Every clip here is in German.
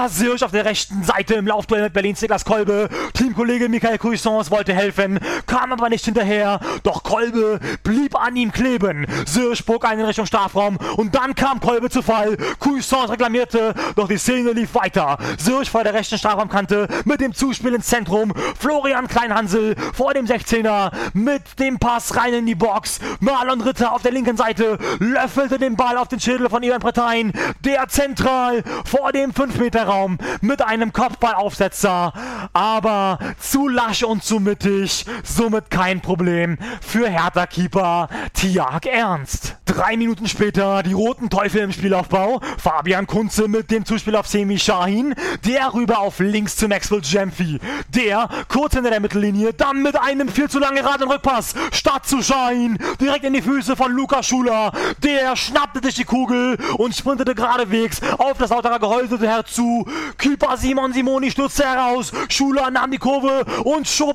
Sirch auf der rechten Seite im Laufduell mit Berlins Niklas Kolbe. Teamkollege Michael Cuisance wollte helfen, kam aber nicht hinterher. Doch Kolbe blieb an ihm kleben. Sirch bog einen in Richtung Strafraum und dann kam Kolbe zu Fall. Cuisance reklamierte, doch die Szene lief weiter. Sirch vor der rechten Strafraumkante mit dem Zuspiel ins Zentrum. Florian Kleinhansel vor dem 16er mit dem Pass rein in die Box. Marlon Ritter auf der linken Seite löffelte den Ball auf den Schädel von Ivan Bretain, der zentral vor dem 5-Meter-Raum mit einem Kopfballaufsetzer, aber zu lasch und zu mittig, somit kein Problem für Hertha-Keeper Tiag Ernst. 3 Minuten später die roten Teufel im Spielaufbau. Fabian Kunze mit dem Zuspiel auf Semi Şahin, der rüber auf links zu Maxwell Gyamfi, der kurz hinter der Mittellinie, dann mit einem viel zu langen Rad- und Rückpass statt zu Şahin, direkt in die Füße von Lukas Schuler, der schnappte sich die Kugel und sprintete geradewegs auf das Lauterer Gehäuse herzu. Keeper Simon Simoni stürzte heraus, Schuler nahm die Kurve und schob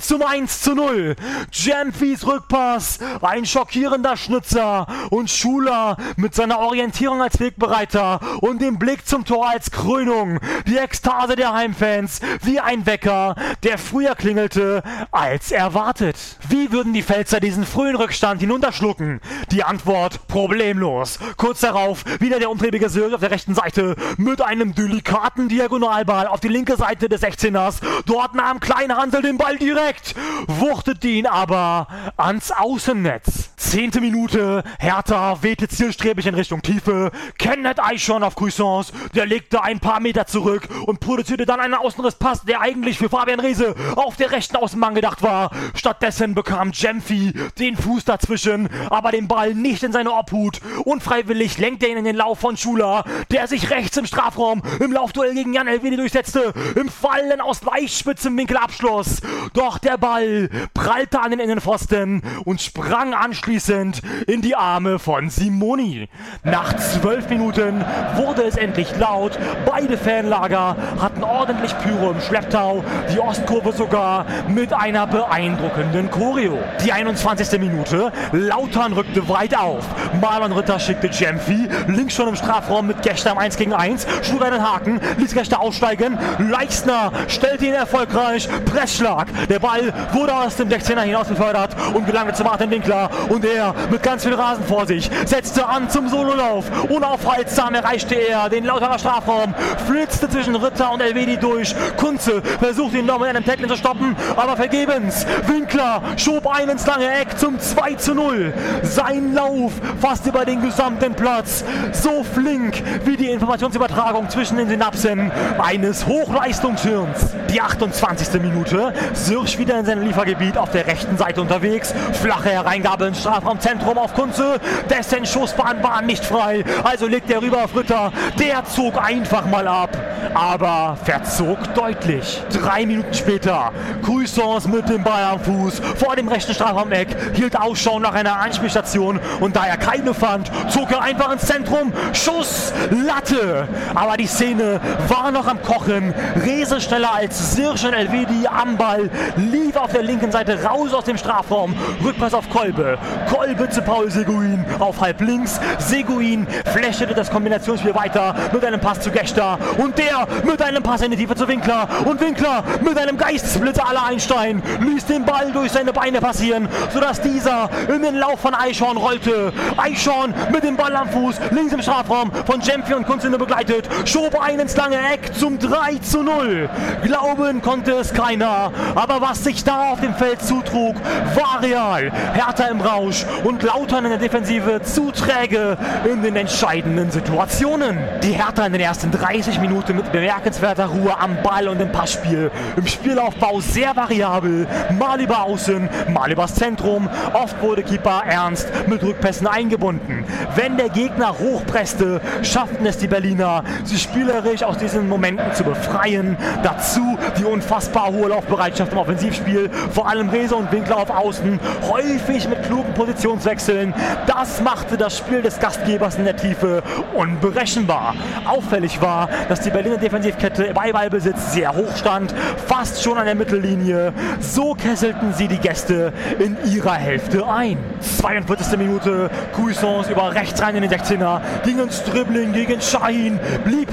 1:0. Gyamfis Rückpass, ein schockierender Schnitzer und Schuler mit seiner Orientierung als Wegbereiter und dem Blick zum Tor als Krönung. Die Ekstase der Heimfans wie ein Wecker, der früher klingelte als erwartet. Wie würden die Pfälzer diesen frühen Rückstand hinunterschlucken? Die Antwort: problemlos. Kurz darauf wieder der umtriebige Sirch auf der rechten Seite mit einem delikaten Diagonalball auf die linke Seite des 16ers. Dort nahm Kleinhansel den Ball direkt, wuchtete ihn aber ans Außennetz. 10. Minute, Hertha wehte zielstrebig in Richtung Tiefe. Kenneth Eichhorn auf Cuisance, der legte ein paar Meter zurück und produzierte dann einen Außenrisspass, der eigentlich für Fabian Reese auf der rechten Außenbahn gedacht war. Stattdessen bekam Gyamfi den Fuß dazwischen, aber den Ball nicht in seine Obhut. Unfreiwillig lenkte er ihn in den Lauf von Schuler, der sich rechts im Strafraum im Laufduell gegen Jan Elvedi durchsetzte, im Fallen aus leicht spitzem Winkel abschloss. Doch der Ball prallte an den Innenpfosten und sprang anschließend in die Arme von Simoni. Nach 12 Minuten wurde es endlich laut. Beide Fanlager hatten ordentlich Pyro im Schlepptau, die Ostkurve sogar mit einer beeindruckenden Choreo. Die 21. Minute, Lautern rückte weit auf. Marlon Ritter schickte Gyamfi links schon im Strafraum mit Gächter im 1-gegen-1, schlug einen Haken, ließ Gächter aussteigen. Leichsner stellte ihn erfolgreich. Pressschlag. Der Ball wurde aus dem 16er hinaus befördert und gelangte zu Martin Winkler. Und er mit ganz viel Rasen vor sich setzte an zum Sololauf. Unaufhaltsam erreichte er den Lauterer Strafraum, flitzte zwischen Ritter und Elvedi durch. Kunze versuchte ihn noch mit einem Tackling zu stoppen, aber vergebens. Winkler schob einen ins lange Eck zum 2:0. Sein Lauf fast über den gesamten Platz. So flink wie die Informationsübertragung zwischen den Synapsen eines Hochleistungshirns. Die 28. Minute, Sirch wieder in seinem Liefergebiet auf der rechten Seite unterwegs. Flache Hereingabe ins Strafraumzentrum auf Kunze. Dessen Schussbahn war nicht frei, also legt er rüber auf Ritter. Der zog einfach mal ab, aber verzog deutlich. 3 Minuten später, Cuisance mit dem Ball am Fuß vor dem rechten Strafraumeck, hielt Ausschau nach einer Anspielstation und da er keine fand, zog er einfach ins Zentrum. Schuss, Latte. Aber die Szene war noch am Kochen. Reese schneller als Sirch und Elvedi am Ball, lief auf der linken Seite raus aus dem Strafraum. Rückpass auf Kolbe. Kolbe zu Paul Seguin auf halb links. Seguin flächete das Kombinationsspiel weiter mit einem Pass zu Gächter und der mit einem Pass in die Tiefe zu Winkler. Und Winkler mit einem Geistesblitzer à la Einstein ließ den Ball durch seine Beine passieren, sodass dieser in den Lauf von Eichhorn rollte. Eichhorn mit dem Ball am Fuß, links im Strafraum, von Gyamfi und Kunze begleitet, schob einen ins lange Eck zum 3:0. Glauben konnte es keiner, aber was sich da auf dem Feld zutrug, war real. Hertha im Rausch und Lautern in der Defensive zu träge in den entscheidenden Situationen. Die Hertha in den ersten 30 Minuten mit bemerkenswerter Ruhe am Ball und im Passspiel. Im Spielaufbau sehr variabel, mal über Außen, mal übers Zentrum. Oft wurde Keeper Ernst mit Rückpässen eingebunden. Wenn der Gegner hochpresste, schafften es die Berliner, sich spielerisch aus diesen Momenten zu befreien. Dazu die unfassbar hohe Laufbereitschaft im Offensivspiel, vor allem Reese und Winkler auf Außen, häufig mit klugen Positionswechseln. Das machte das Spiel des Gastgebers in der Tiefe unberechenbar. Auffällig war, dass die Berliner Defensivkette bei Ballbesitz sehr hoch stand, fast schon an der Mittellinie. So kesselten sie die Gäste in ihrer Hälfte ein. 42. Minute, Cuisance über rechts rein in den 16er, ging ins Dribbling gegen Şahin, blieb hängen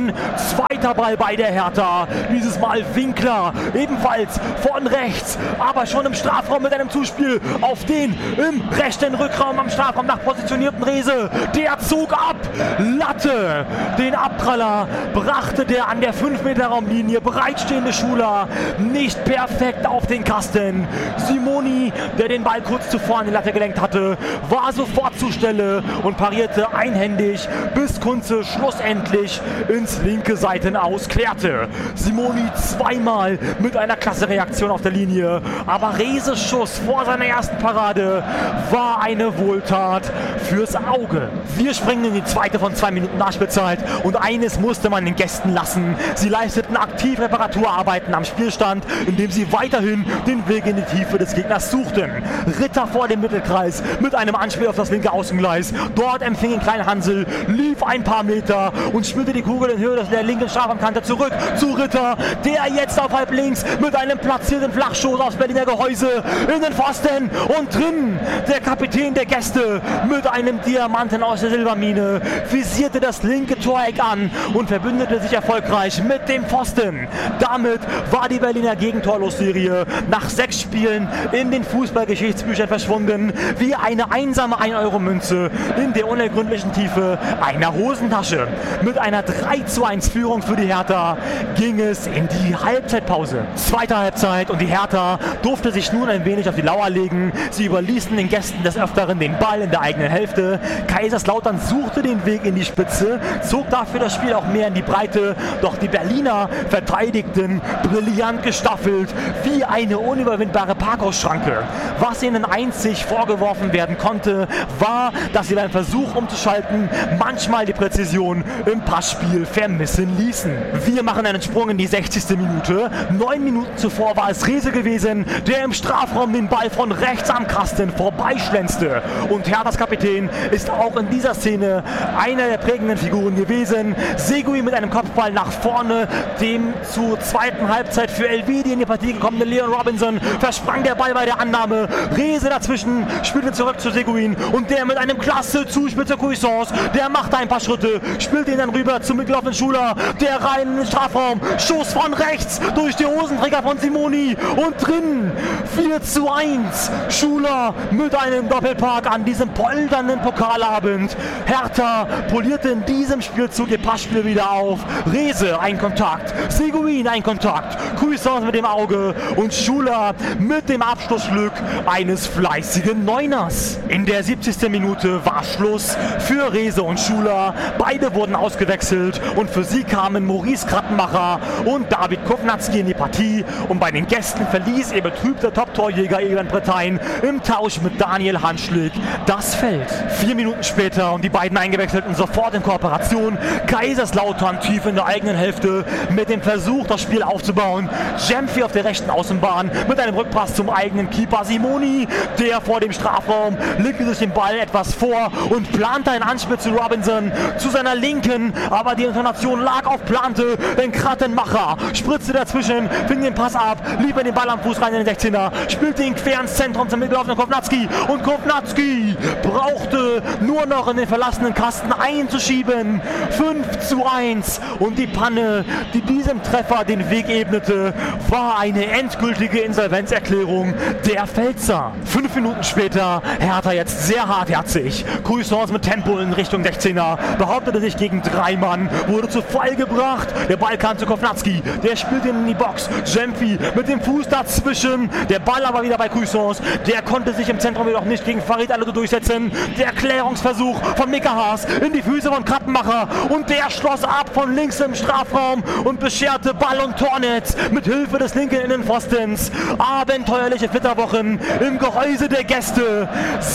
Dann zweiter Ball bei der Hertha. Dieses Mal Winkler, ebenfalls von rechts, aber schon im Strafraum mit einem Zuspiel auf den im rechten Rückraum am Strafraum nach positionierten Rehse. Der zog ab. Latte. Den Abpraller brachte der an der 5-Meter-Raumlinie bereitstehende Schuler nicht perfekt auf den Kasten. Simoni, der den Ball kurz zuvor an die Latte gelenkt hatte, war sofort zur Stelle und parierte einhändig, bis Kunze schlussendlich ins linke Seitenaus klärte. Simoni zweimal mit einer klasse Reaktion auf der Linie, aber Rehses Schuss vor seiner ersten Parade war eine Wohltat fürs Auge. Wir springen in die zweite von 2 Minuten Nachspielzeit und eines musste man den Gästen lassen. Sie leisteten aktiv Reparaturarbeiten am Spielstand, indem sie weiterhin den Weg in die Tiefe des Gegners suchten. Ritter vor dem Mittelkreis mit einem Anspiel auf das linke Außengleis. Dort empfing ihn Klein Hansel, lief ein paar Meter und spielte die Kugel in Höhe der linken Strafraumkante zurück zu Ritter, der jetzt auf halb links mit einem platzierten Flachschuss aufs Berliner Gehäuse in den Pfosten und drin. Der Kapitän der Gäste mit einem Diamanten aus der Silbermine visierte das linke Toreck an und verbündete sich erfolgreich mit dem Pfosten. Damit war die Berliner Gegentorlosserie nach 6 Spielen in den Fußballgeschichtsbüchern verschwunden, wie eine einsame 1-Euro-Münze in der unergründlichen Tiefe einer Hosentasche. Mit einer 3:1 Führung für die Hertha ging es in die Halbzeitpause. Zweite Halbzeit und die Hertha durfte sich nun ein wenig auf die Lauer legen. Sie überließen den Gästen des Öfteren den Ball in der eigenen Hälfte. Kaiserslautern suchte den Weg in die Spitze, zog dafür das Spiel auch mehr in die Breite, doch die Berliner verteidigten brillant gestaffelt wie eine unüberwindbare Parkhausschranke. Was ihnen einzig vorgeworfen werden konnte, war, dass sie beim Versuch umzuschalten manchmal die Präzision im Passspiel vermissen ließen. Wir machen einen Sprung in die 60. Minute. 9 Minuten zuvor war es Rehse gewesen, der im Strafraum den Ball von rechts am Kasten vorbeischlänzte. Und Herthas Kapitän ist auch in dieser Szene einer der prägenden Figuren gewesen. Seguin mit einem Kopfball nach vorne, dem zur zweiten Halbzeit für Elvedi in die Partie gekommene Leon Robinson versprang der Ball bei der Annahme. Rehse dazwischen, spielte zurück zu Seguin und der mit einem klasse Zuspiel zur Cuisance, der macht ein paar Schritte, spielt ihn dann rüber zum mitgelaufenen Schuler, der rein in den Strafraum, Schuss von rechts durch die Hosenträger von Simoni und drin 4:1. Schuler mit einem Doppelpack an diesem polternden Pokalabend. Hertha polierte in diesem Spielzug ihr Passspiel wieder auf. Rehse ein Kontakt, Seguin ein Kontakt, Cuisance mit dem Auge und Schuler mit dem Abschlussglück eines fleißigen Neuners. In der 70. Minute war Schluss für Rehse und Schuler. Beide wurden ausgewechselt und für sie kamen Maurice Krattenmacher und David Kovnatski in die Partie und bei den Gästen verließ ihr betrübter Top-Torjäger Egan Bretein im Tausch mit Daniel Hanschlik das Feld. 4 Minuten später und die beiden Eingewechselten sofort in Kooperation. Kaiserslautern tief in der eigenen Hälfte mit dem Versuch, das Spiel aufzubauen. Jemfi auf der rechten Außenbahn mit einem Rückpass zum eigenen Keeper Simoni, der vor dem Strafraum legte sich den Ball etwas vor und plante ein Anspiel zu Robinson zu seiner Linken, aber die Intonation lag auf Plante, denn Krattenmacher spritzte dazwischen, fing den Pass ab, lief den Ball am Fuß rein in den 16er, spielte ihn quer ins Zentrum zum mitgelaufenen Kovnatski und Kovnatski brauchte nur noch in den verlassenen Kasten einzuschieben. 5:1 und die Panne, die diesem Treffer den Weg ebnete, war eine endgültige Insolvenzerklärung der Pfälzer. 5 Minuten später, Hertha jetzt sehr hartherzig. Cuisance mit Tempo in Richtung 16er, behauptete sich gegen 3 Mann, wurde zu Fall gebracht. Der Ball kam zu Kovnatski, der spielte ihn in die Box. Jemfi mit dem Fuß dazwischen, der Ball aber wieder bei Cuisance. Der konnte sich im Zentrum jedoch nicht gegen Farid Alou durchsetzen. Der Klärungsversuch von Mika Haas in die Füße von Krattenmacher und der schloss ab von links im Strafraum und bescherte Ball und Tornetz mit Hilfe des linken Innenpfostens. Abenteuerliche Flitterwochen im Gehäuse der Gäste.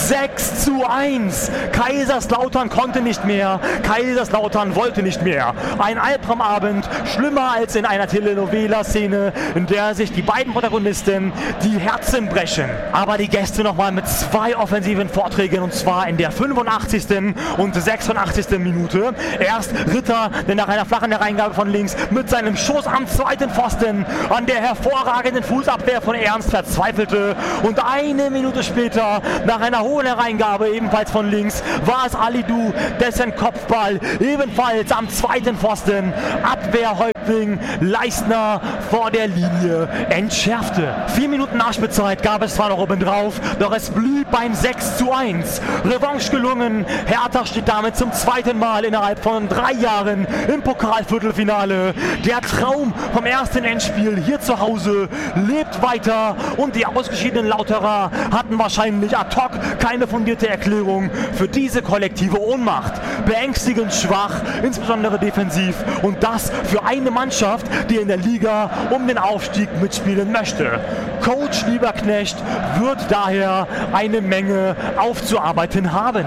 6:1. Kaiserslautern konnte nicht mehr. Kaiserslautern wollte nicht mehr. Ein Albtraumabend, schlimmer als in einer Telenovela-Szene, in der sich die beiden Protagonisten die Herzen brechen. Aber die Gäste nochmal mit 2 offensiven Vorträgen und zwar zwar in der 85. und 86. Minute. Erst Ritter, der nach einer flachen Hereingabe von links mit seinem Schuss am zweiten Pfosten an der hervorragenden Fußabwehr von Ernst verzweifelte. Und eine Minute später, nach einer hohen Hereingabe ebenfalls von links, war es Alidou, dessen Kopfball ebenfalls am zweiten Pfosten Abwehrhäuptling Leistner vor der Linie entschärfte. 4 Minuten Nachspielzeit gab es zwar noch obendrauf, doch es blieb beim 6:1. Revanche gelungen. Hertha steht damit zum zweiten Mal innerhalb von 3 Jahren im Pokalviertelfinale. Der Traum vom ersten Endspiel hier zu Hause lebt weiter und die ausgeschiedenen Lauterer hatten wahrscheinlich ad hoc keine fundierte Erklärung für diese kollektive Ohnmacht. Beängstigend schwach, insbesondere defensiv, und das für eine Mannschaft, die in der Liga um den Aufstieg mitspielen möchte. Coach Lieberknecht wird daher eine Menge aufzuarbeiten haben.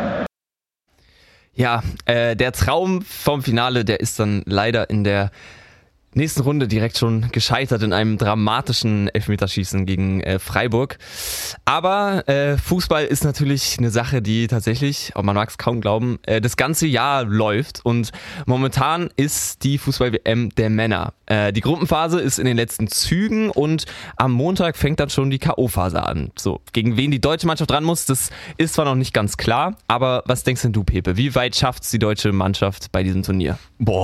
Ja, der Traum vom Finale, der ist dann leider in der nächsten Runde direkt schon gescheitert in einem dramatischen Elfmeterschießen gegen Freiburg. Aber Fußball ist natürlich eine Sache, die tatsächlich, man mag es kaum glauben, das ganze Jahr läuft. Und momentan ist die Fußball-WM der Männer. Die Gruppenphase ist in den letzten Zügen und am Montag fängt dann schon die K.O.-Phase an. So, gegen wen die deutsche Mannschaft ran muss, das ist zwar noch nicht ganz klar, aber was denkst denn du, Pepe? Wie weit schafft es die deutsche Mannschaft bei diesem Turnier?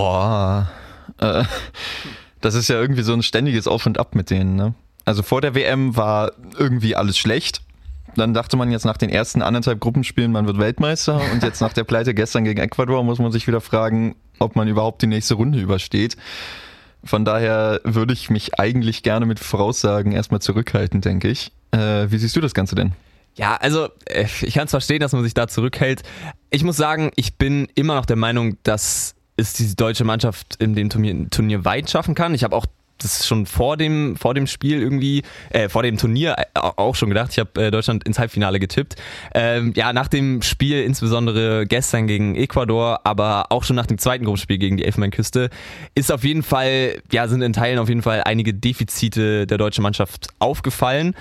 Das ist ja irgendwie so ein ständiges Auf und Ab mit denen, ne? Also vor der WM war irgendwie alles schlecht. Dann dachte man jetzt nach den ersten 1,5 Gruppenspielen, man wird Weltmeister. Und jetzt nach der Pleite gestern gegen Ecuador muss man sich wieder fragen, ob man überhaupt die nächste Runde übersteht. Von daher würde ich mich eigentlich gerne mit Voraussagen erstmal zurückhalten, denke ich. Wie siehst du das Ganze denn? Ja, also ich kann es verstehen, dass man sich da zurückhält. Ich muss sagen, ich bin immer noch der Meinung, dass es die deutsche Mannschaft in dem Turnier weit schaffen kann. Ich habe auch das schon vor dem Spiel irgendwie, vor dem Turnier auch schon gedacht. Ich habe Deutschland ins Halbfinale getippt. Ja, nach dem Spiel, insbesondere gestern gegen Ecuador, aber auch schon nach dem zweiten Gruppenspiel gegen die Elfenbeinküste, ist auf jeden Fall, ja, sind in Teilen auf jeden Fall einige Defizite der deutschen Mannschaft aufgefallen.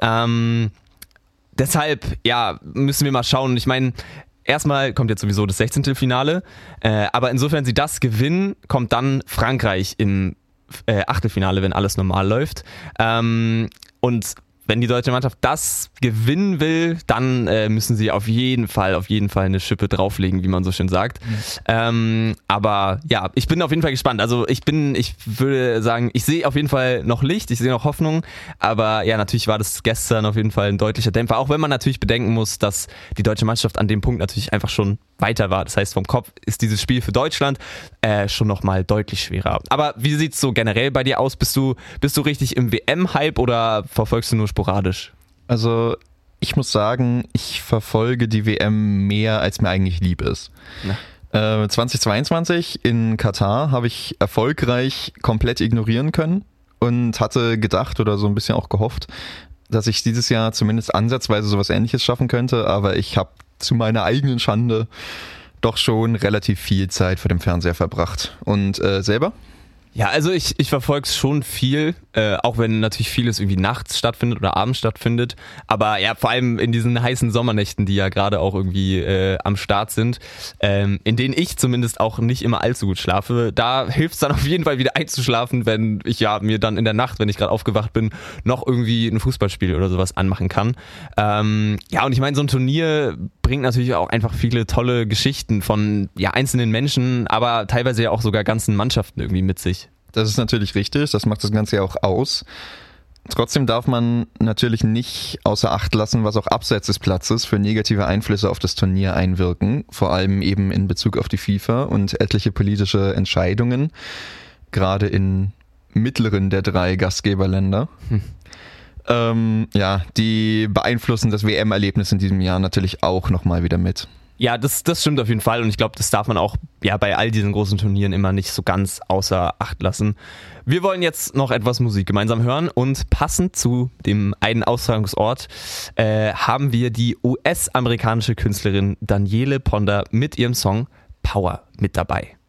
Deshalb, ja, müssen wir mal schauen. Ich meine, erstmal kommt jetzt sowieso das 16. Finale, aber insofern sie das gewinnen, kommt dann Frankreich im Achtelfinale, wenn alles normal läuft. Und wenn die deutsche Mannschaft das gewinnen will, dann müssen sie auf jeden Fall eine Schippe drauflegen, wie man so schön sagt. Aber ja, ich bin auf jeden Fall gespannt. Also ich würde sagen, ich sehe auf jeden Fall noch Licht, ich sehe noch Hoffnung. Aber ja, natürlich war das gestern auf jeden Fall ein deutlicher Dämpfer. Auch wenn man natürlich bedenken muss, dass die deutsche Mannschaft an dem Punkt natürlich einfach schon weiter war. Das heißt, vom Kopf ist dieses Spiel für Deutschland schon nochmal deutlich schwerer. Aber wie sieht's so generell bei dir aus? Bist du richtig im WM-Hype oder verfolgst du nur sporadisch? Also ich muss sagen, ich verfolge die WM mehr, als mir eigentlich lieb ist. 2022 in Katar habe ich erfolgreich komplett ignorieren können und hatte gedacht oder so ein bisschen auch gehofft, dass ich dieses Jahr zumindest ansatzweise sowas Ähnliches schaffen könnte, aber ich habe zu meiner eigenen Schande doch schon relativ viel Zeit vor dem Fernseher verbracht. Und selber? Ja, also ich verfolge es schon viel, auch wenn natürlich vieles irgendwie nachts stattfindet oder abends stattfindet. Aber ja, vor allem in diesen heißen Sommernächten, die ja gerade auch irgendwie am Start sind, in denen ich zumindest auch nicht immer allzu gut schlafe. Da hilft es dann auf jeden Fall wieder einzuschlafen, wenn ich ja mir dann in der Nacht, wenn ich gerade aufgewacht bin, noch irgendwie ein Fußballspiel oder sowas anmachen kann. Ja, und ich meine, so ein Turnier bringt natürlich auch einfach viele tolle Geschichten von ja, einzelnen Menschen, aber teilweise ja auch sogar ganzen Mannschaften irgendwie mit sich. Das ist natürlich richtig, das macht das Ganze ja auch aus. Trotzdem darf man natürlich nicht außer Acht lassen, was auch abseits des Platzes für negative Einflüsse auf das Turnier einwirken, vor allem eben in Bezug auf die FIFA und etliche politische Entscheidungen, gerade in mittleren der 3 Gastgeberländer. Ja, die beeinflussen das WM-Erlebnis in diesem Jahr natürlich auch nochmal wieder mit. Ja, das stimmt auf jeden Fall und ich glaube, das darf man auch ja bei all diesen großen Turnieren immer nicht so ganz außer Acht lassen. Wir wollen jetzt noch etwas Musik gemeinsam hören und passend zu dem einen Austragungsort haben wir die US-amerikanische Künstlerin Daniele Ponder mit ihrem Song Power mit dabei.